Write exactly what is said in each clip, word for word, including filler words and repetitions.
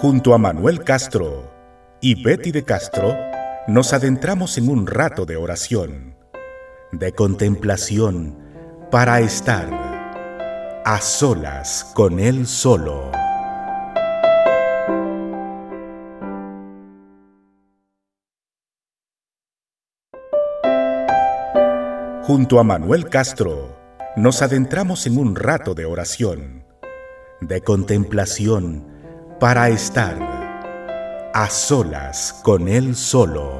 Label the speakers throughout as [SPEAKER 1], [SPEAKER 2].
[SPEAKER 1] Junto a Manuel Castro y Betty de Castro, nos adentramos en un rato de oración, de contemplación, para estar a solas con Él solo. Junto a Manuel Castro, nos adentramos en un rato de oración, de contemplación, para estar a solas con Él solo.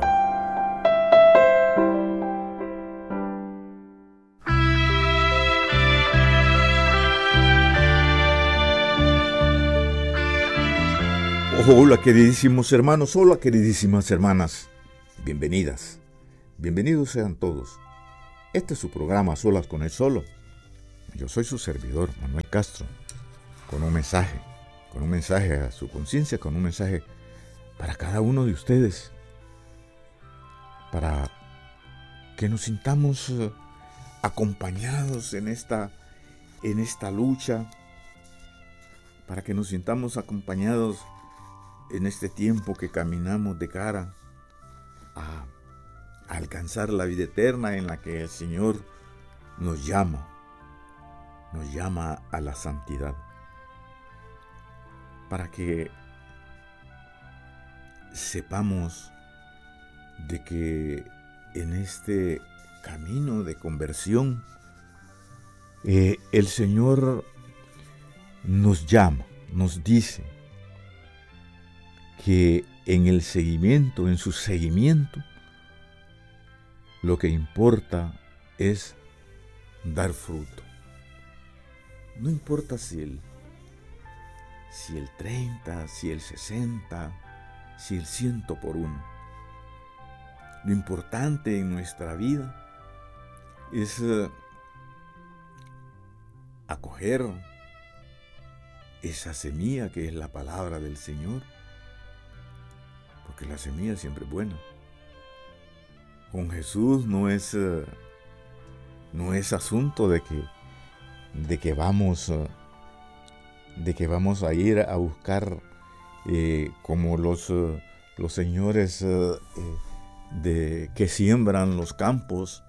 [SPEAKER 2] Hola queridísimos hermanos, hola queridísimas hermanas, bienvenidas, bienvenidos sean todos. Este es su programa Solas con Él Solo. Yo soy su servidor, Manuel Castro, con un mensaje, con un mensaje a su conciencia, con un mensaje para cada uno de ustedes, para que nos sintamos uh, acompañados en esta, en esta lucha, para que nos sintamos acompañados en este tiempo que caminamos de cara a, a alcanzar la vida eterna en la que el Señor nos llama, nos llama a la santidad, para que sepamos de que en este camino de conversión eh, el Señor nos llama, nos dice que en el seguimiento, en su seguimiento, lo que importa es dar fruto. No importa si el, si el treinta, si el sesenta, si el ciento por uno. Lo importante en nuestra vida es uh, acoger esa semilla que es la palabra del Señor, porque la semilla siempre es buena. Con Jesús no es, uh, no es asunto de que, de que vamos, uh, de que vamos a ir a buscar eh, como los, uh, los señores uh, eh, de, que siembran los campos,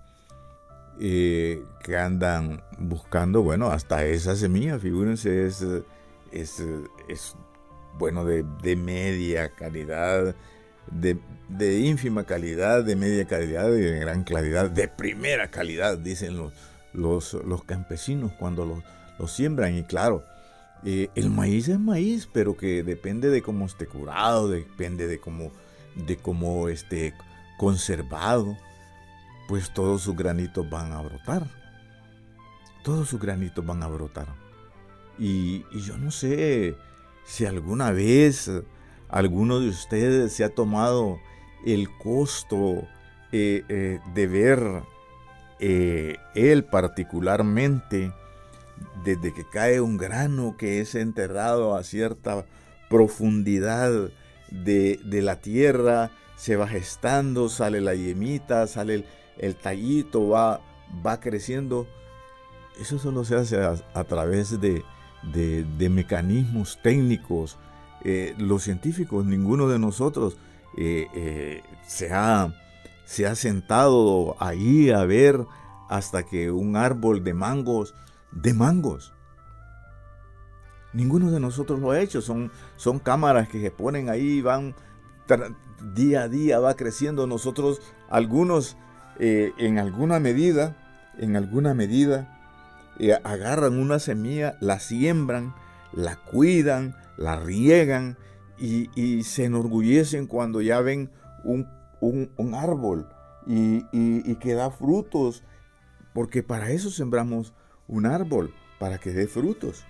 [SPEAKER 2] eh, que andan buscando, bueno, hasta esa semilla, figúrense, es, es, es bueno, de, de media calidad, de, de ínfima calidad, de media calidad, de gran calidad, de primera calidad, dicen los, los, los campesinos cuando los, los siembran. Y claro, eh, el maíz es maíz, pero que depende de cómo esté curado, depende de cómo, de cómo esté conservado, pues todos sus granitos van a brotar. Todos sus granitos van a brotar. Y, y yo no sé si alguna vez alguno de ustedes se ha tomado el costo eh, eh, de ver eh, él particularmente, desde que cae un grano que es enterrado a cierta profundidad de, de la tierra, se va gestando, sale la yemita, sale el, el tallito, va, va creciendo. Eso solo se hace a, a través de, de, de mecanismos técnicos. Eh, los científicos, ninguno de nosotros eh, eh, se, ha, se ha sentado ahí a ver hasta que un árbol de mangos, de mangos. Ninguno de nosotros lo ha hecho. Son, son cámaras que se ponen ahí, van tra- día a día, va creciendo. Nosotros, algunos, eh, en alguna medida, en alguna medida, eh, agarran una semilla, la siembran, la cuidan, la riegan y, y se enorgullecen cuando ya ven un, un, un árbol y, y, y que da frutos, porque para eso sembramos un árbol, para que dé frutos.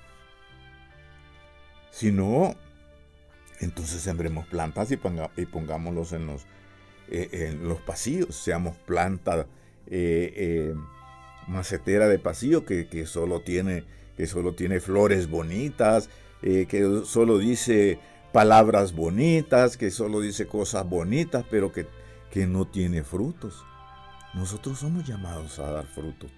[SPEAKER 2] Si no, entonces sembremos plantas y, ponga, y pongámoslos en los, eh, en los pasillos, seamos planta eh, eh, macetera de pasillo que, que, solo tiene, que solo tiene flores bonitas, eh, que solo dice palabras bonitas, que solo dice cosas bonitas, pero que, que no tiene frutos. Nosotros somos llamados a dar frutos.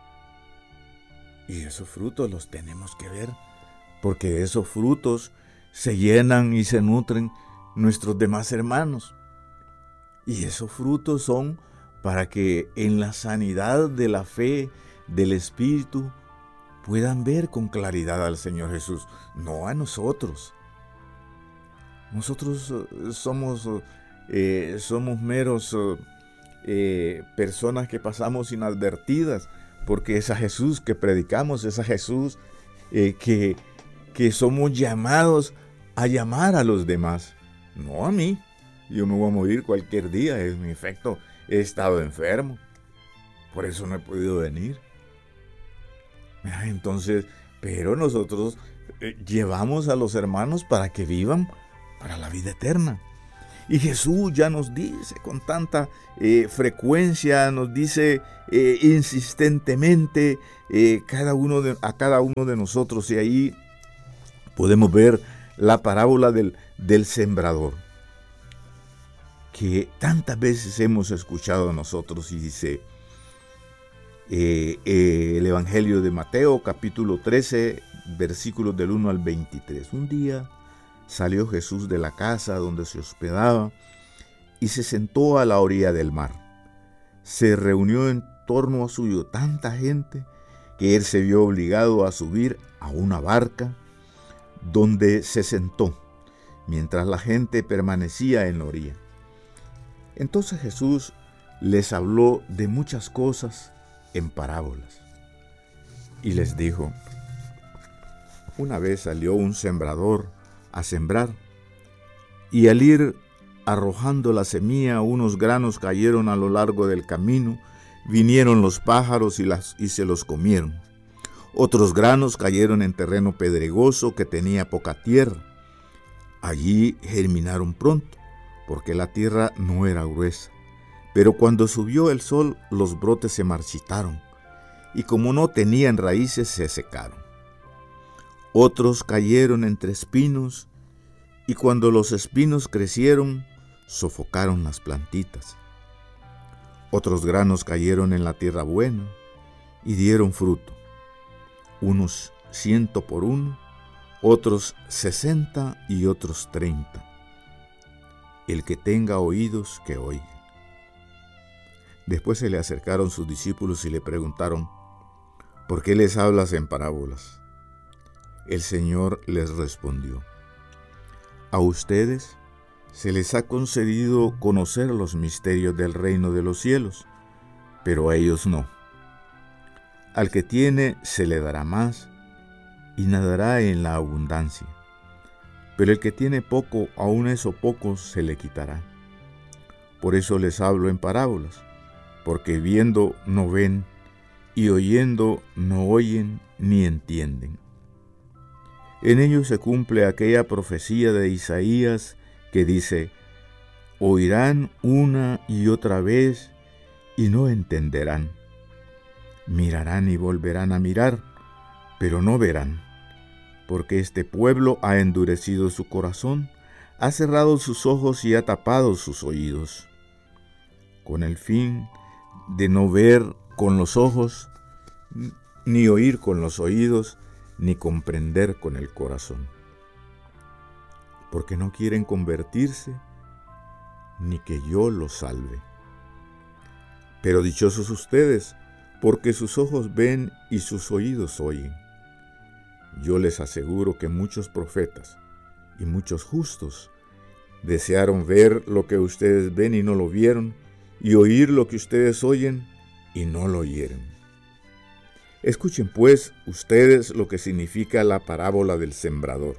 [SPEAKER 2] Y esos frutos los tenemos que ver, porque esos frutos se llenan y se nutren nuestros demás hermanos. Y esos frutos son para que en la sanidad de la fe, del Espíritu, puedan ver con claridad al Señor Jesús, no a nosotros. Nosotros somos, eh, somos meros eh, personas que pasamos inadvertidas, porque es a Jesús que predicamos, es a Jesús eh, que, que somos llamados a llamar a los demás, no a mí. Yo me voy a morir cualquier día, en efecto, he estado enfermo, por eso no he podido venir. Entonces, pero nosotros eh, llevamos a los hermanos para que vivan para la vida eterna. Y Jesús ya nos dice con tanta eh, frecuencia, nos dice eh, insistentemente eh, cada uno de, a cada uno de nosotros. Y ahí podemos ver la parábola del, del sembrador, que tantas veces hemos escuchado nosotros. Y dice eh, eh, el Evangelio de Mateo, capítulo trece, versículos del uno al veintitrés. Un día salió Jesús de la casa donde se hospedaba y se sentó a la orilla del mar. Se reunió en torno a suyo tanta gente que él se vio obligado a subir a una barca, donde se sentó, mientras la gente permanecía en la orilla. Entonces Jesús les habló de muchas cosas en parábolas y les dijo: una vez salió un sembrador a sembrar, y al ir arrojando la semilla, unos granos cayeron a lo largo del camino, vinieron los pájaros y, las, y se los comieron. Otros granos cayeron en terreno pedregoso que tenía poca tierra. Allí germinaron pronto, porque la tierra no era gruesa. Pero cuando subió el sol, los brotes se marchitaron, y como no tenían raíces, se secaron. Otros cayeron entre espinos, y cuando los espinos crecieron, sofocaron las plantitas. Otros granos cayeron en la tierra buena, y dieron fruto, unos ciento por uno, otros sesenta y otros treinta. El que tenga oídos, que oiga. Después se le acercaron sus discípulos y le preguntaron: ¿por qué les hablas en parábolas? El Señor les respondió: a ustedes se les ha concedido conocer los misterios del reino de los cielos, pero a ellos no. Al que tiene se le dará más y nadará en la abundancia, pero el que tiene poco, aun eso poco se le quitará. Por eso les hablo en parábolas, porque viendo no ven, y oyendo no oyen ni entienden. En ellos se cumple aquella profecía de Isaías que dice: oirán una y otra vez y no entenderán. Mirarán y volverán a mirar, pero no verán, porque este pueblo ha endurecido su corazón, ha cerrado sus ojos y ha tapado sus oídos, con el fin de no ver con los ojos, ni oír con los oídos, ni comprender con el corazón, porque no quieren convertirse, ni que yo los salve. Pero dichosos ustedes, porque sus ojos ven y sus oídos oyen. Yo les aseguro que muchos profetas y muchos justos desearon ver lo que ustedes ven y no lo vieron, y oír lo que ustedes oyen y no lo oyeron. Escuchen pues ustedes lo que significa la parábola del sembrador.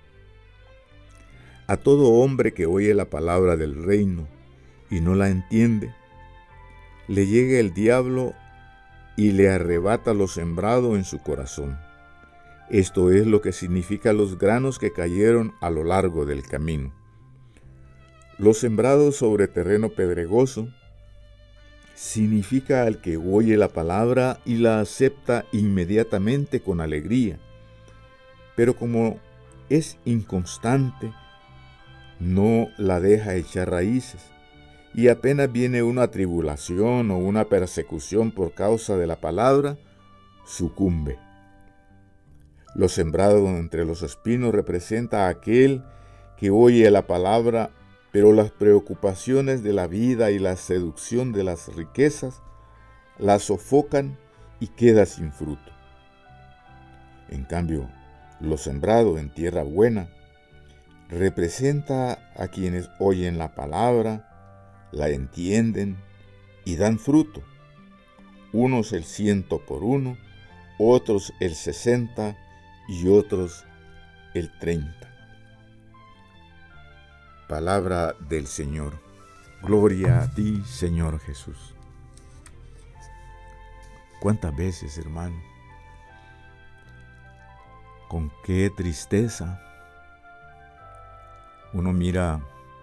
[SPEAKER 2] A todo hombre que oye la palabra del reino y no la entiende, le llega el diablo y le arrebata lo sembrado en su corazón. Esto es lo que significa los granos que cayeron a lo largo del camino. Los sembrados sobre terreno pedregoso significa al que oye la palabra y la acepta inmediatamente con alegría, pero como es inconstante, no la deja echar raíces, y apenas viene una tribulación o una persecución por causa de la palabra, sucumbe. Lo sembrado entre los espinos representa a aquel que oye la palabra, pero las preocupaciones de la vida y la seducción de las riquezas la sofocan y queda sin fruto. En cambio, lo sembrado en tierra buena representa a quienes oyen la palabra, la entienden y dan fruto. Unos el ciento por uno, otros el sesenta y otros el treinta. Palabra del Señor. Gloria a ti, Señor Jesús. ¿Cuántas veces, hermano, con qué tristeza uno mira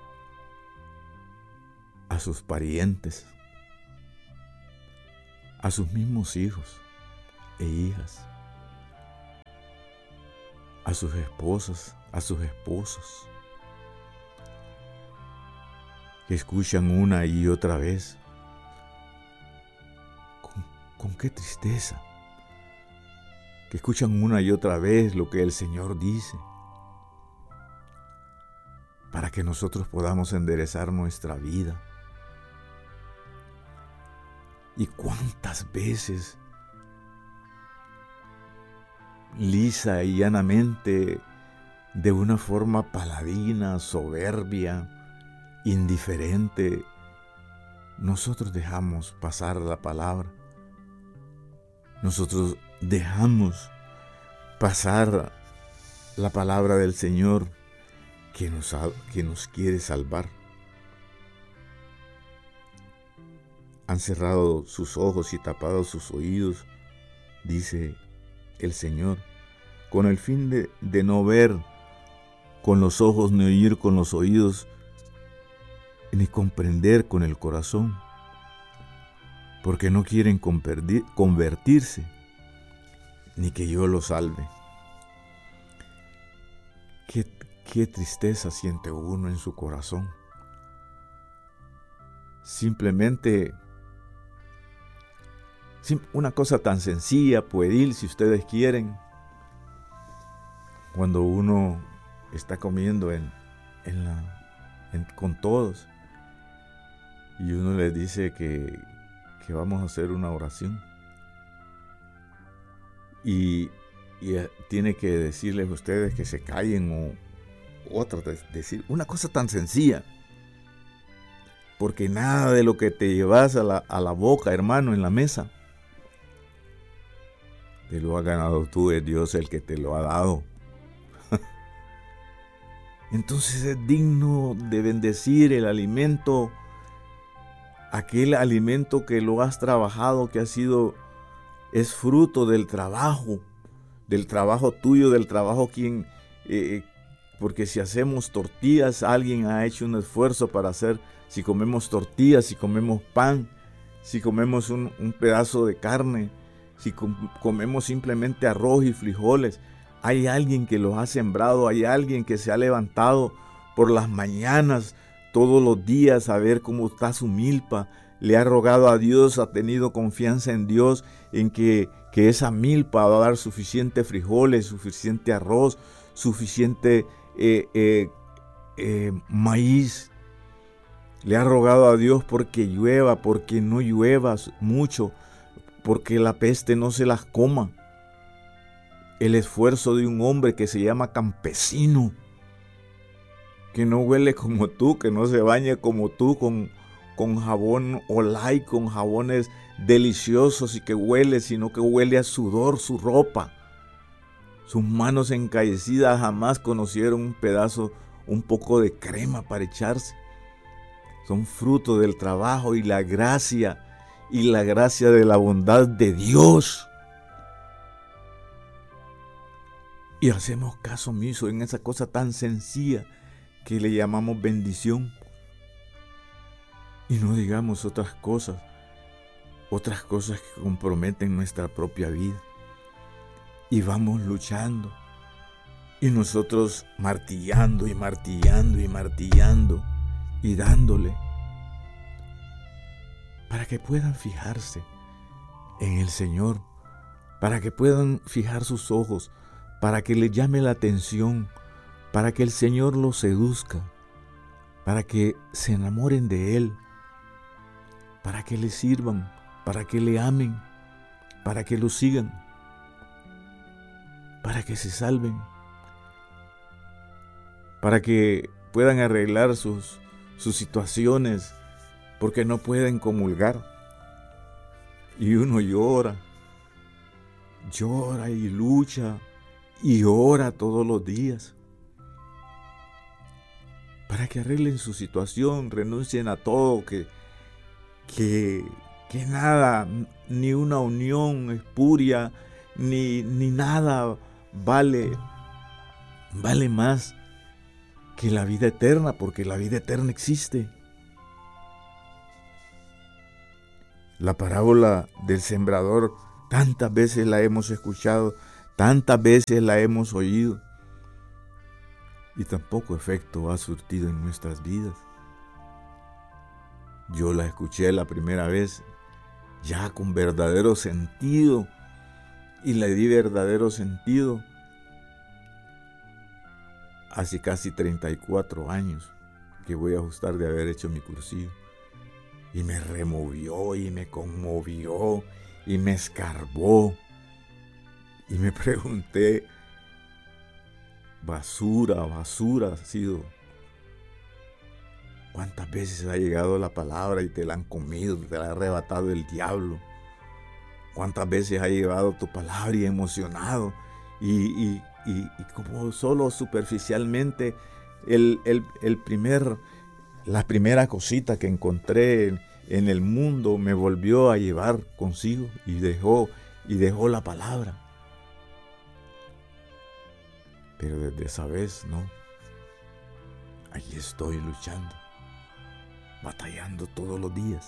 [SPEAKER 2] a sus parientes, a sus mismos hijos e hijas, a sus esposas, a sus esposos, que escuchan una y otra vez? Con, con qué tristeza, que escuchan una y otra vez lo que el Señor dice, para que nosotros podamos enderezar nuestra vida. ¿Y cuántas veces, lisa y llanamente, de una forma paladina, soberbia, indiferente, nosotros dejamos pasar la palabra? Nosotros dejamos pasar la palabra del Señor que nos, que nos quiere salvar. Han cerrado sus ojos y tapado sus oídos, dice el Señor, con el fin de, de no ver con los ojos, ni oír con los oídos, ni comprender con el corazón, porque no quieren convertirse, ni que yo los salve. Qué, qué tristeza siente uno en su corazón. Simplemente una cosa tan sencilla, pueril, si ustedes quieren, cuando uno está comiendo en, en la, en, con todos, y uno les dice que, que vamos a hacer una oración, y, y tiene que decirles a ustedes que se callen, o otra, decir una cosa tan sencilla, porque nada de lo que te llevas a la, a la boca, hermano, en la mesa, te lo ha ganado tú, es Dios el que te lo ha dado. Entonces es digno de bendecir el alimento, aquel alimento que lo has trabajado, que ha sido, es fruto del trabajo, del trabajo tuyo, del trabajo quien, eh, porque si hacemos tortillas, alguien ha hecho un esfuerzo para hacer, si comemos tortillas, si comemos pan, si comemos un, un pedazo de carne, si com- comemos simplemente arroz y frijoles, hay alguien que los ha sembrado, hay alguien que se ha levantado por las mañanas, todos los días, a ver cómo está su milpa, le ha rogado a Dios, ha tenido confianza en Dios, en que, que esa milpa va a dar suficiente frijoles, suficiente arroz, suficiente eh, eh, eh, maíz. Le ha rogado a Dios porque llueva, porque no llueva mucho, porque la peste no se las coma. El esfuerzo de un hombre que se llama campesino, que no huele como tú, que no se baña como tú con, con jabón Olay, con jabones deliciosos y que huele, sino que huele a sudor su ropa. Sus manos encallecidas jamás conocieron un pedazo, un poco de crema para echarse. Son fruto del trabajo y la gracia, y la gracia de la bondad de Dios. Y hacemos caso omiso en esa cosa tan sencilla que le llamamos bendición. Y no digamos otras cosas, otras cosas que comprometen nuestra propia vida. Y vamos luchando. Y nosotros martillando y martillando y martillando y dándole. Para que puedan fijarse en el Señor, para que puedan fijar sus ojos, para que le llame la atención, para que el Señor los seduzca, para que se enamoren de Él, para que le sirvan, para que le amen, para que lo sigan, para que se salven, para que puedan arreglar sus, sus situaciones, porque no pueden comulgar. Y uno llora, llora y lucha y ora todos los días para que arreglen su situación, renuncien a todo, que, que, que nada, ni una unión espuria, ni, ni nada vale, vale más que la vida eterna, porque la vida eterna existe. La parábola del sembrador tantas veces la hemos escuchado, tantas veces la hemos oído, y tampoco efecto ha surtido en nuestras vidas. Yo la escuché la primera vez ya con verdadero sentido, y le di verdadero sentido hace casi treinta y cuatro años que voy a ajustar de haber hecho mi cursillo. Y me removió y me conmovió y me escarbó. Y me pregunté, basura, basura ha sido. ¿Cuántas veces ha llegado la palabra y te la han comido, te la ha arrebatado el diablo? ¿Cuántas veces ha llegado tu palabra y emocionado? Y, y, y, y como solo superficialmente el, el, el primer... la primera cosita que encontré en, en el mundo me volvió a llevar consigo y dejó, y dejó la palabra. Pero desde esa vez, no. Allí estoy luchando, batallando todos los días,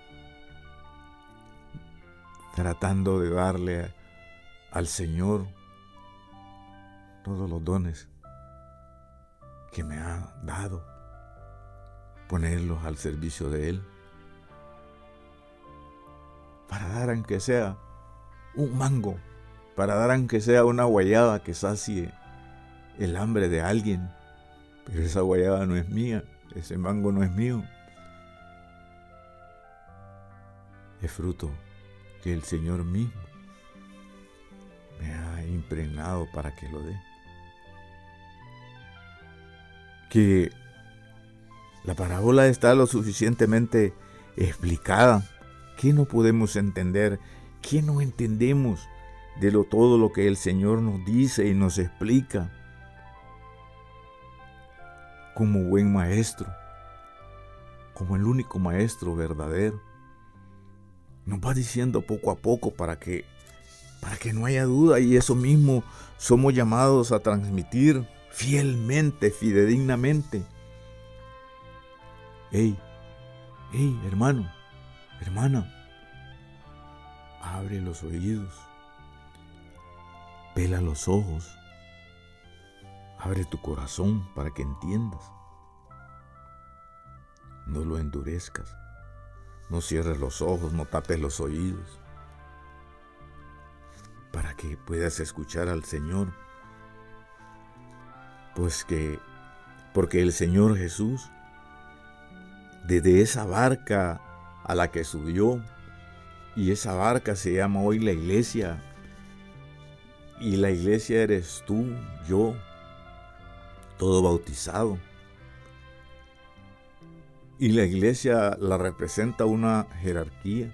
[SPEAKER 2] tratando de darle al Señor todos los dones que me ha dado, ponerlos al servicio de Él, para dar aunque sea un mango, para dar aunque sea una guayaba que sacie el hambre de alguien. Pero esa guayaba no es mía, ese mango no es mío, es fruto que el Señor mismo me ha impregnado para que lo dé. Que la parábola está lo suficientemente explicada. ¿Qué no podemos entender? ¿Qué no entendemos de lo, todo lo que el Señor nos dice y nos explica? Como buen maestro, como el único maestro verdadero, nos va diciendo poco a poco para que, para que no haya duda, y eso mismo somos llamados a transmitir fielmente, fidedignamente. Hey, hey, hermano, hermana, abre los oídos, pela los ojos, abre tu corazón para que entiendas. No lo endurezcas, no cierres los ojos, no tapes los oídos, para que puedas escuchar al Señor. Pues que, porque el Señor Jesús, desde esa barca a la que subió, y esa barca se llama hoy la iglesia, y la iglesia eres tú, yo, todo bautizado, y la iglesia la representa una jerarquía,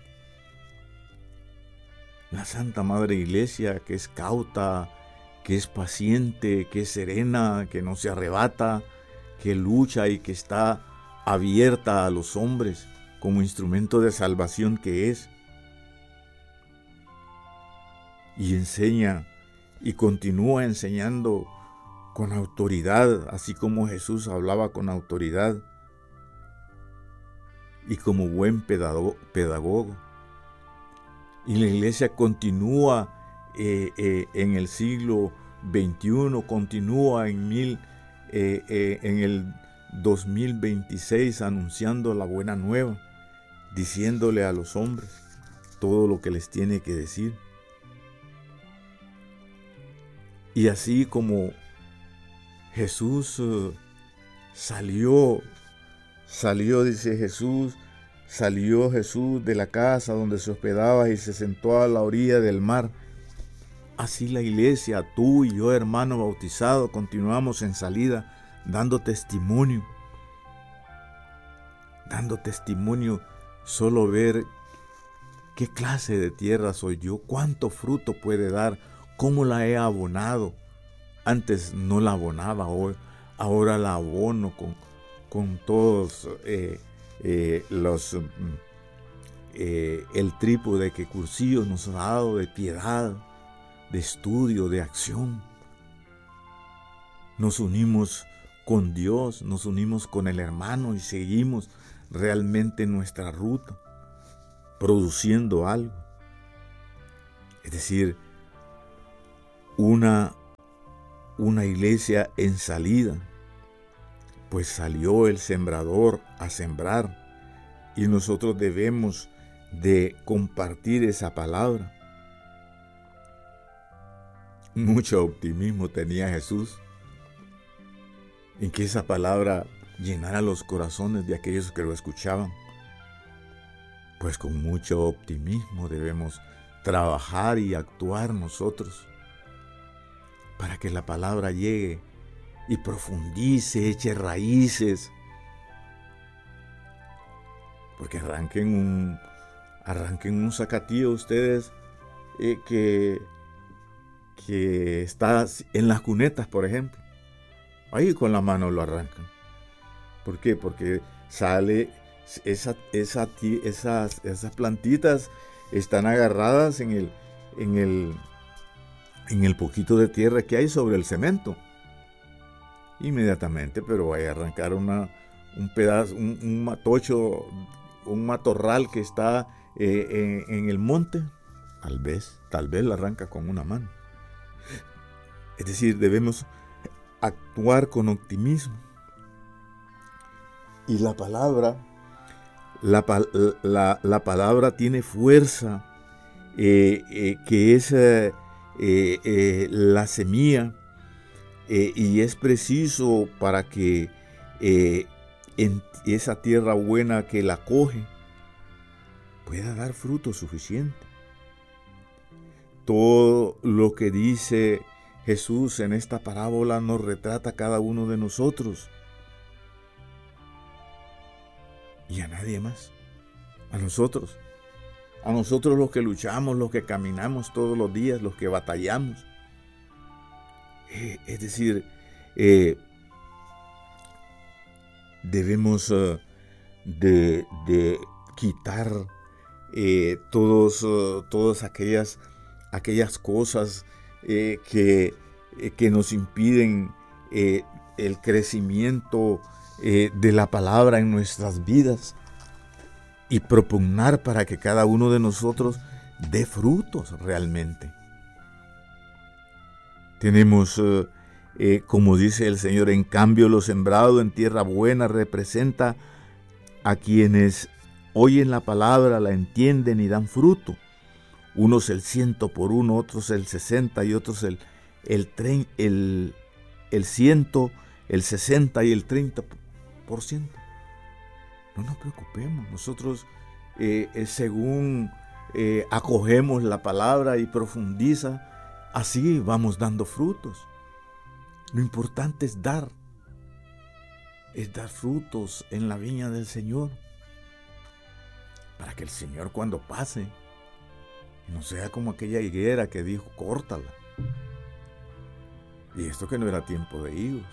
[SPEAKER 2] la Santa Madre Iglesia, que es cauta, que es paciente, que es serena, que no se arrebata, que lucha y que está abierta a los hombres como instrumento de salvación que es. Y enseña y continúa enseñando con autoridad, así como Jesús hablaba con autoridad, y como buen pedagogo. Y la iglesia continúa eh, eh, en el siglo veintiuno, continúa en, mil, eh, eh, en el dos mil veintiséis anunciando la buena nueva, diciéndole a los hombres todo lo que les tiene que decir. Y así como Jesús uh, salió, salió, dice Jesús, salió Jesús de la casa donde se hospedaba y se sentó a la orilla del mar. Así la iglesia, tú y yo, hermano bautizado, continuamos en salida dando testimonio. Dando testimonio, solo ver qué clase de tierra soy yo, cuánto fruto puede dar, cómo la he abonado. Antes no la abonaba, hoy, ahora la abono con, con todos eh, eh, los eh, el trípode que Cursillo nos ha dado de piedad, de estudio, de acción. Nos unimos con Dios, nos unimos con el hermano y seguimos realmente nuestra ruta, produciendo algo. Es decir, una, una iglesia en salida, pues salió el sembrador a sembrar y nosotros debemos de compartir esa palabra. Mucho optimismo tenía Jesús en que esa palabra llenara los corazones de aquellos que lo escuchaban. Pues con mucho optimismo debemos trabajar y actuar nosotros para que la palabra llegue y profundice, eche raíces. Porque arranquen un, arranquen un zacatío ustedes eh, que, que está en las cunetas, por ejemplo. Ahí con la mano lo arrancan. ¿Por qué? Porque sale, esa, esa, esas, esas plantitas están agarradas en el, en, el, en el poquito de tierra que hay sobre el cemento. Inmediatamente, pero vaya a arrancar una, un pedazo, un, un matocho, un matorral que está eh, en, en el monte. Tal vez, tal vez la arranca con una mano. Es decir, debemos actuar con optimismo. Y la palabra, la, la, la palabra tiene fuerza, eh, eh, que es eh, eh, la semilla, eh, y es preciso para que eh, en esa tierra buena que la coge pueda dar fruto suficiente. Todo lo que dice Jesús en esta parábola nos retrata a cada uno de nosotros. Y a nadie más, a nosotros, a nosotros los que luchamos, los que caminamos todos los días, los que batallamos. Eh, es decir, eh, debemos uh, de, de quitar eh, todos, uh, todas aquellas, aquellas cosas eh, que, eh, que nos impiden eh, el crecimiento Eh, de la palabra en nuestras vidas y propugnar para que cada uno de nosotros dé frutos realmente. Tenemos, eh, eh, como dice el Señor, en cambio lo sembrado en tierra buena representa a quienes oyen la palabra, la entienden y dan fruto. Unos el ciento por uno, otros el sesenta y otros el, el, el, el, el ciento, el sesenta y el treinta por ciento. No nos preocupemos, nosotros eh, eh, según eh, acogemos la palabra y profundiza, así vamos dando frutos. Lo importante es dar, es dar frutos en la viña del Señor, para que el Señor cuando pase, no sea como aquella higuera que dijo, córtala. Y esto que no era tiempo de higos.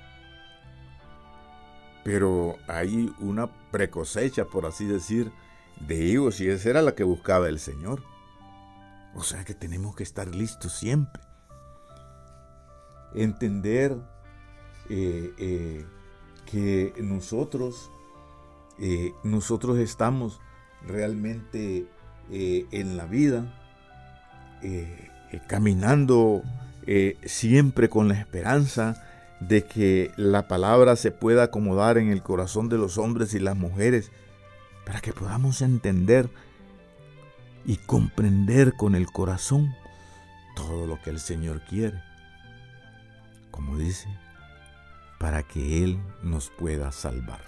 [SPEAKER 2] Pero hay una precosecha, por así decir, de higos, y esa era la que buscaba el Señor. O sea que tenemos que estar listos siempre. Entender eh, eh, que nosotros, eh, nosotros estamos realmente eh, en la vida, eh, eh, caminando eh, siempre con la esperanza de que la palabra se pueda acomodar en el corazón de los hombres y las mujeres, para que podamos entender y comprender con el corazón todo lo que el Señor quiere. como dice, para que Él nos pueda salvar.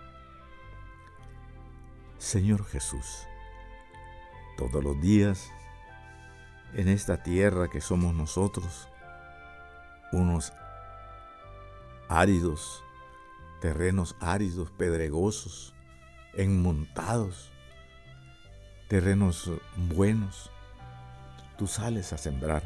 [SPEAKER 2] Señor Jesús, todos los días en esta tierra que somos nosotros, unos áridos, terrenos áridos, pedregosos, enmontados, terrenos buenos, tú sales a sembrar.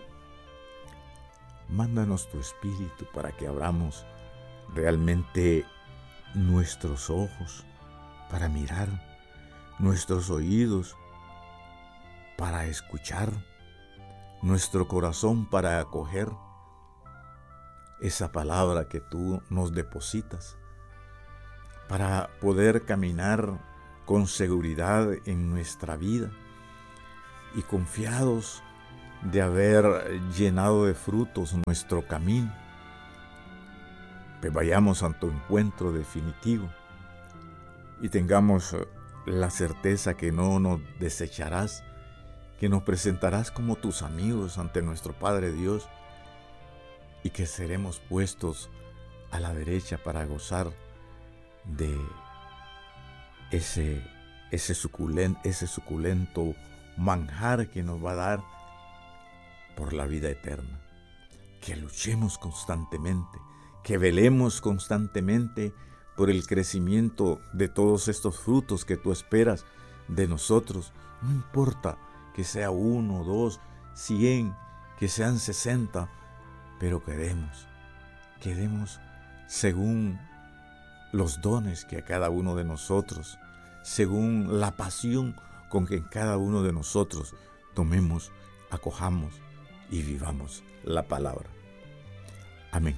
[SPEAKER 2] Mándanos tu Espíritu para que abramos realmente nuestros ojos para mirar, nuestros oídos para escuchar, nuestro corazón para acoger esa palabra que tú nos depositas, para poder caminar con seguridad en nuestra vida y confiados de haber llenado de frutos nuestro camino, que vayamos a tu encuentro definitivo y tengamos la certeza que no nos desecharás, que nos presentarás como tus amigos ante nuestro Padre Dios y que seremos puestos a la derecha para gozar de ese, ese, suculento, ese suculento manjar que nos va a dar por la vida eterna. Que luchemos constantemente, que velemos constantemente por el crecimiento de todos estos frutos que tú esperas de nosotros. No importa que sea uno, dos, cien, que sean sesenta, pero queremos, queremos según los dones que a cada uno de nosotros, según la pasión con que cada uno de nosotros tomemos, acojamos y vivamos la palabra. Amén.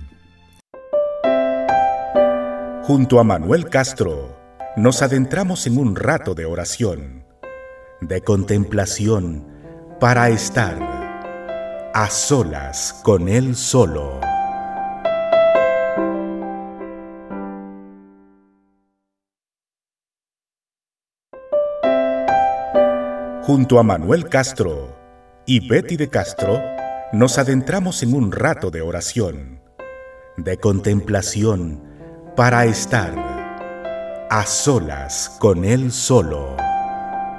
[SPEAKER 1] Junto a Manuel Castro, nos adentramos en un rato de oración, de contemplación, para estar a solas con Él solo. Junto a Manuel Castro y Betty de Castro, nos adentramos en un rato de oración, de contemplación, para estar a solas con Él solo.